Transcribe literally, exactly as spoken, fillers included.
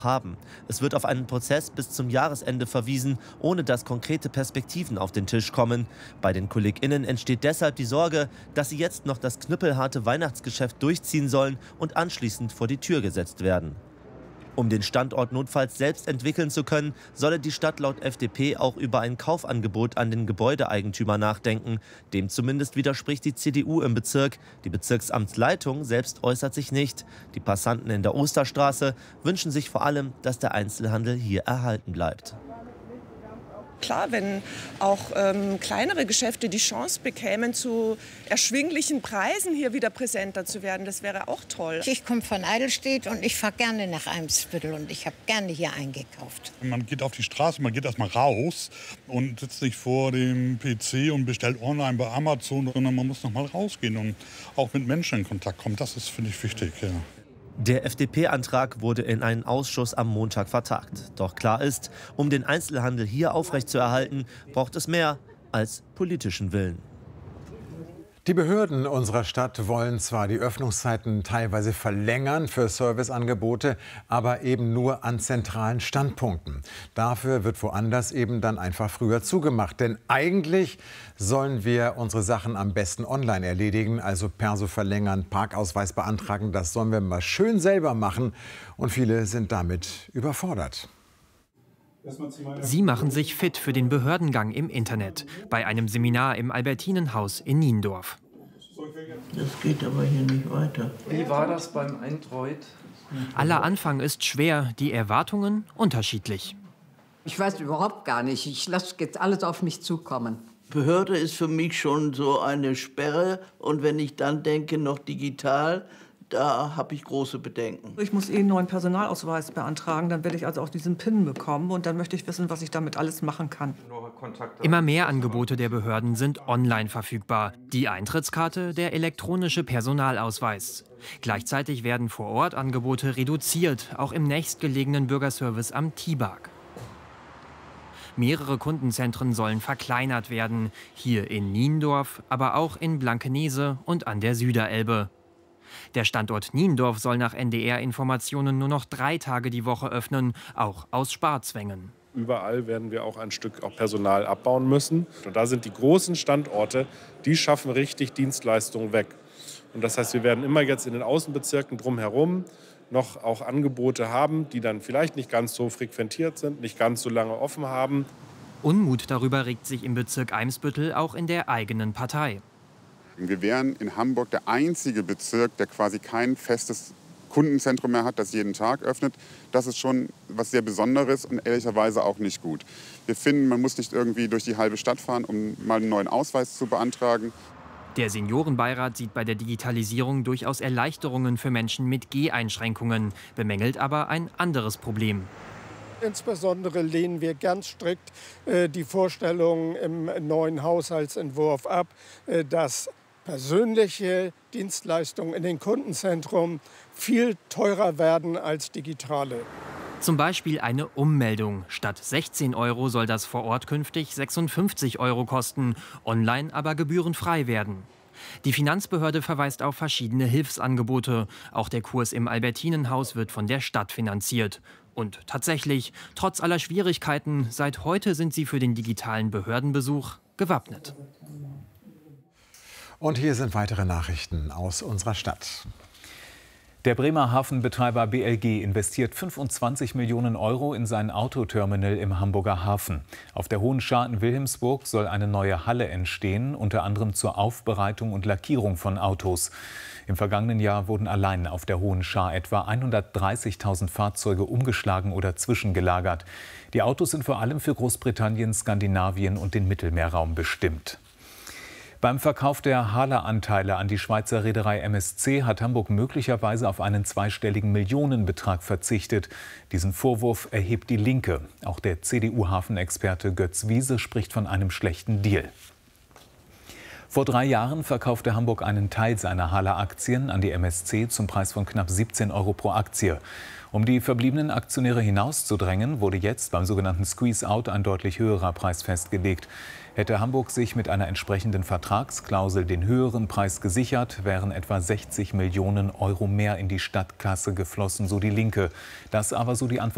haben. Es wird auf einen Prozess bis zum Jahresende verwiesen, ohne dass konkrete Perspektiven auf den Tisch kommen. Bei den KollegInnen entsteht deshalb die Sorge, dass sie jetzt noch das knüppelharte Weihnachtsgeschäft durchziehen sollen und anschließend vor die Tür gesetzt werden. Um den Standort notfalls selbst entwickeln zu können, solle die Stadt laut F D P auch über ein Kaufangebot an den Gebäudeeigentümer nachdenken. Dem zumindest widerspricht die C D U im Bezirk. Die Bezirksamtsleitung selbst äußert sich nicht. Die Passanten in der Osterstraße wünschen sich vor allem, dass der Einzelhandel hier erhalten bleibt. Klar, wenn auch ähm, kleinere Geschäfte die Chance bekämen, zu erschwinglichen Preisen hier wieder präsenter zu werden, das wäre auch toll. Ich komme von Eidelstedt und ich fahre gerne nach Eimsbüttel und ich habe gerne hier eingekauft. Man geht auf die Straße, man geht erstmal raus und sitzt nicht vor dem P C und bestellt online bei Amazon, sondern man muss noch mal rausgehen und auch mit Menschen in Kontakt kommen. Das ist, finde ich, wichtig. Ja. Der F D P-Antrag wurde in einen Ausschuss am Montag vertagt. Doch klar ist, um den Einzelhandel hier aufrechtzuerhalten, braucht es mehr als politischen Willen. Die Behörden unserer Stadt wollen zwar die Öffnungszeiten teilweise verlängern für Serviceangebote, aber eben nur an zentralen Standpunkten. Dafür wird woanders eben dann einfach früher zugemacht. Denn eigentlich sollen wir unsere Sachen am besten online erledigen, also Perso verlängern, Parkausweis beantragen. Das sollen wir mal schön selber machen. Und viele sind damit überfordert. Sie machen sich fit für den Behördengang im Internet bei einem Seminar im Albertinenhaus in Niendorf. Das geht aber hier nicht weiter. Wie war das beim Android? Aller Anfang ist schwer, die Erwartungen unterschiedlich. Ich weiß überhaupt gar nicht. Ich lasse jetzt alles auf mich zukommen. Behörde ist für mich schon so eine Sperre. Und wenn ich dann denke, noch digital, da habe ich große Bedenken. Ich muss eh einen neuen Personalausweis beantragen, dann werde ich also auch diesen PIN bekommen und dann möchte ich wissen, was ich damit alles machen kann. Immer mehr Angebote der Behörden sind online verfügbar. Die Eintrittskarte, der elektronische Personalausweis. Gleichzeitig werden vor Ort Angebote reduziert, auch im nächstgelegenen Bürgerservice am Tibag. Mehrere Kundenzentren sollen verkleinert werden, hier in Niendorf, aber auch in Blankenese und an der Süderelbe. Der Standort Niendorf soll nach N D R-Informationen nur noch drei Tage die Woche öffnen, auch aus Sparzwängen. Überall werden wir auch ein Stück auch Personal abbauen müssen. Und da sind die großen Standorte, die schaffen richtig Dienstleistungen weg. Und das heißt, wir werden immer jetzt in den Außenbezirken drumherum noch auch Angebote haben, die dann vielleicht nicht ganz so frequentiert sind, nicht ganz so lange offen haben. Unmut darüber regt sich im Bezirk Eimsbüttel auch in der eigenen Partei. Wir wären in Hamburg der einzige Bezirk, der quasi kein festes Kundenzentrum mehr hat, das jeden Tag öffnet. Das ist schon was sehr Besonderes und ehrlicherweise auch nicht gut. Wir finden, man muss nicht irgendwie durch die halbe Stadt fahren, um mal einen neuen Ausweis zu beantragen. Der Seniorenbeirat sieht bei der Digitalisierung durchaus Erleichterungen für Menschen mit Geheinschränkungen, bemängelt aber ein anderes Problem. Insbesondere lehnen wir ganz strikt äh, die Vorstellung im neuen Haushaltsentwurf ab, äh, dass persönliche Dienstleistungen in den Kundenzentren viel teurer werden als digitale. Zum Beispiel eine Ummeldung. Statt sechzehn Euro soll das vor Ort künftig sechsundfünfzig Euro kosten, online aber gebührenfrei werden. Die Finanzbehörde verweist auf verschiedene Hilfsangebote. Auch der Kurs im Albertinenhaus wird von der Stadt finanziert. Und tatsächlich, trotz aller Schwierigkeiten, seit heute sind sie für den digitalen Behördenbesuch gewappnet. Und hier sind weitere Nachrichten aus unserer Stadt. Der Bremer Hafenbetreiber B L G investiert fünfundzwanzig Millionen Euro in sein Autoterminal im Hamburger Hafen. Auf der Hohen Schar in Wilhelmsburg soll eine neue Halle entstehen, unter anderem zur Aufbereitung und Lackierung von Autos. Im vergangenen Jahr wurden allein auf der Hohen Schar etwa hundertdreißigtausend Fahrzeuge umgeschlagen oder zwischengelagert. Die Autos sind vor allem für Großbritannien, Skandinavien und den Mittelmeerraum bestimmt. Beim Verkauf der Hala-Anteile an die Schweizer Reederei M S C hat Hamburg möglicherweise auf einen zweistelligen Millionenbetrag verzichtet. Diesen Vorwurf erhebt die Linke. Auch der C D U-Hafenexperte Götz Wiese spricht von einem schlechten Deal. Vor drei Jahren verkaufte Hamburg einen Teil seiner Hala-Aktien an die M S C zum Preis von knapp siebzehn Euro pro Aktie. Um die verbliebenen Aktionäre hinauszudrängen, wurde jetzt beim sogenannten Squeeze-Out ein deutlich höherer Preis festgelegt. Hätte Hamburg sich mit einer entsprechenden Vertragsklausel den höheren Preis gesichert, wären etwa sechzig Millionen Euro mehr in die Stadtkasse geflossen, so die Linke. Das aber, so die Antwort